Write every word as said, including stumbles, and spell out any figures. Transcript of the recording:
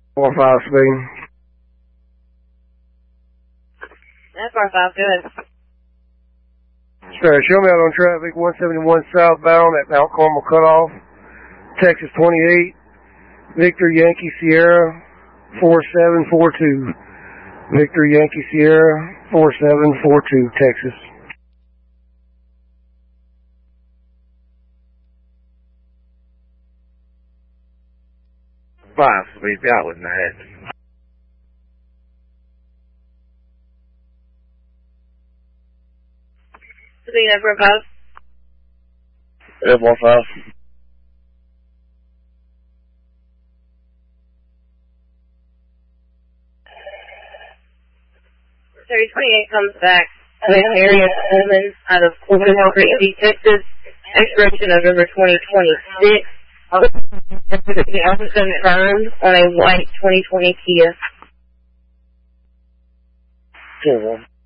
four five speed. That's four five, good. Sir, show me out on traffic, one seventy-one southbound at Mount Carmel Cutoff, Texas twenty-eight, Victor Yankee Sierra, four seven four two. Victor Yankee Sierra, four seven four two, Texas. Five speed, that was nice. Speed up for five. Yeah, four five. thirty twenty-eight comes back. Atlanta area Coleman out of Coleman, Texas. Expiration November twenty twenty-six. The officer confirmed on a white twenty twenty Kia. Four one.